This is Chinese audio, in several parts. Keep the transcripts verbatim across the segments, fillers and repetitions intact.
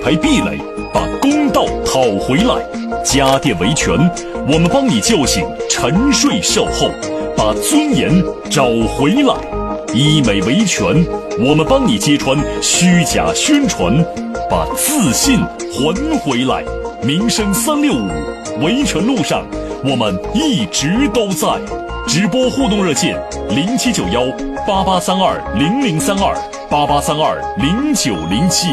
开壁垒，把公道讨回来。家电维权，我们帮你叫醒沉睡售后，把尊严找回来。医美维权，我们帮你揭穿虚假宣传，把自信还回来。民生三六五，维权路上我们一直都在。直播互动热线零七九幺八八三二零零三二八八三二零九零七。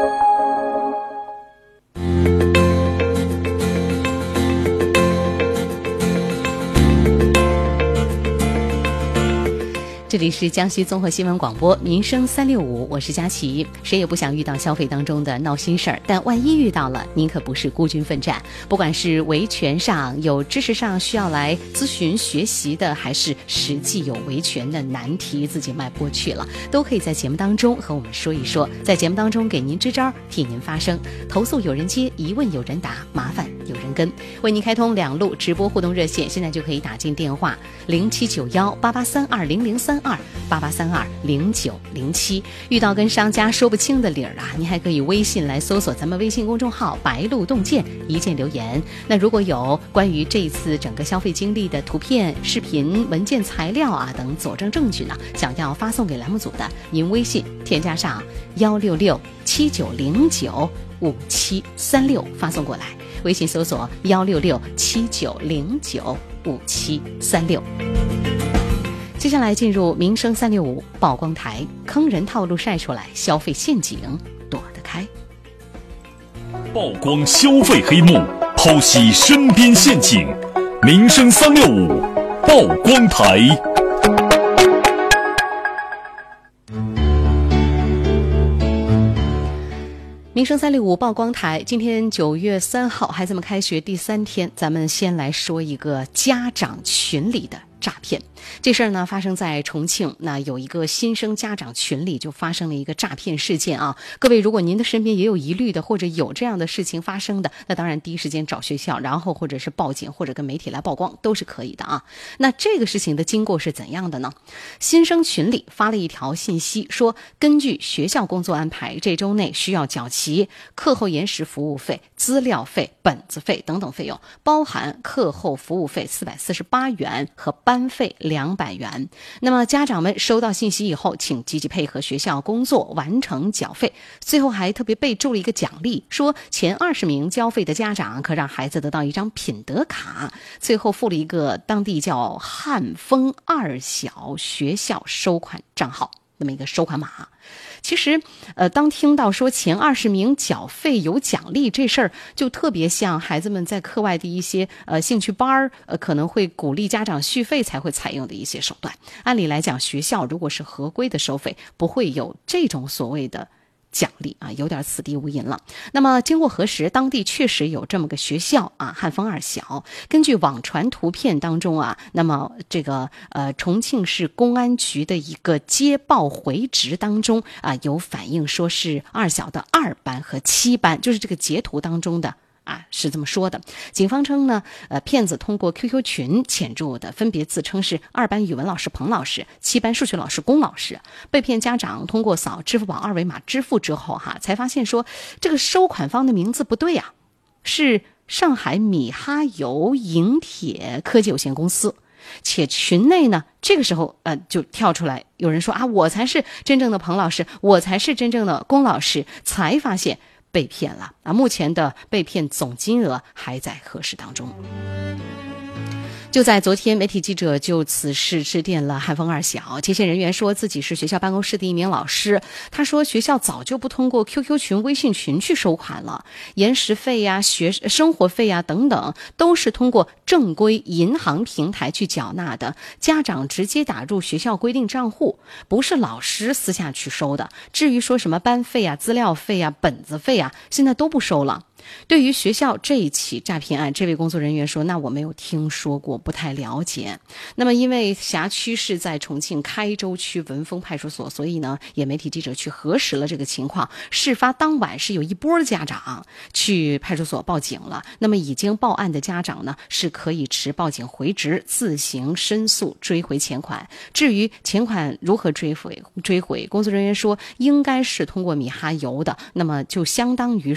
这里是江西综合新闻广播民生三六五，我是佳琪。谁也不想遇到消费当中的闹心事儿，但万一遇到了，您可不是孤军奋战。不管是维权上有知识上需要来咨询学习的，还是实际有维权的难题自己迈不过去了，都可以在节目当中和我们说一说，在节目当中给您支招，替您发声。投诉有人接，疑问有人答，麻烦有人跟。为您开通两路直播互动热线，现在就可以打进电话零七九幺八八三二零零三二八八三二零九零七。遇到跟商家说不清的理儿啊，您还可以微信来搜索咱们微信公众号白鹿洞见，一键留言。那如果有关于这一次整个消费经历的图片、视频、文件材料啊等佐证证据呢，想要发送给栏目组的，您微信添加上幺六六七九零九五七三六发送过来，微信搜索幺六六七九零九五七三六。接下来进入民生三六五曝光台，坑人套路晒出来，消费陷阱躲得开。 曝光消费黑幕，剖析身边陷阱，民生三六五曝光台。 民生三六五曝光台，今天九月三号，孩子们开学第三天，咱们先来说一个家长群里的诈骗。这事儿呢发生在重庆，那有一个新生家长群里就发生了一个诈骗事件啊。各位，如果您的身边也有疑虑的，或者有这样的事情发生的，那当然第一时间找学校，然后或者是报警，或者跟媒体来曝光都是可以的啊。那这个事情的经过是怎样的呢？新生群里发了一条信息说，根据学校工作安排，这周内需要缴齐课后延时服务费、资料费、本子费等等费用，包含课后服务费四百四十八元和班费两百元。那么家长们收到信息以后，请积极配合学校工作，完成缴费。最后还特别备注了一个奖励，说前二十名交费的家长可让孩子得到一张品德卡。最后附了一个当地叫汉丰二小学校收款账号，那么一个收款码。其实呃，当听到说前二十名缴费有奖励这事儿，就特别像孩子们在课外的一些呃兴趣班呃可能会鼓励家长续费才会采用的一些手段。按理来讲，学校如果是合规的收费，不会有这种所谓的奖励啊，有点此地无银了。那么经过核实，当地确实有这么个学校啊，汉丰二小。根据网传图片当中啊，那么这个呃重庆市公安局的一个接报回执当中啊，有反映说是二小的二班和七班，就是这个截图当中的啊，是这么说的。警方称呢，呃，骗子通过 Q Q 群潜入的，分别自称是二班语文老师彭老师、七班数学老师龚老师。被骗家长通过扫支付宝二维码支付之后，哈，才发现说这个收款方的名字不对啊，是上海米哈游银铁科技有限公司。且群内呢，这个时候呃就跳出来，有人说啊，我才是真正的彭老师，我才是真正的龚老师，才发现被骗了啊！目前的被骗总金额还在核实当中。就在昨天，媒体记者就此事致电了汉丰二小，接线人员说自己是学校办公室的一名老师。他说学校早就不通过 Q Q 群、微信群去收款了，延时费呀、学生活费呀等等，都是通过正规银行平台去缴纳的，家长直接打入学校规定账户，不是老师私下去收的。至于说什么班费啊、资料费啊、本子费啊，现在都不收了。对于学校这一起诈骗案，这位工作人员说，那我没有听说过，不太了解。那么因为辖区是在重庆开州区文峰派出所，所以呢也媒体记者去核实了这个情况。事发当晚是有一波家长去派出所报警了，那么已经报案的家长呢是可以持报警回执自行申诉追回钱款。至于钱款如何追回追回，工作人员说应该是通过米哈游的，那么就相当于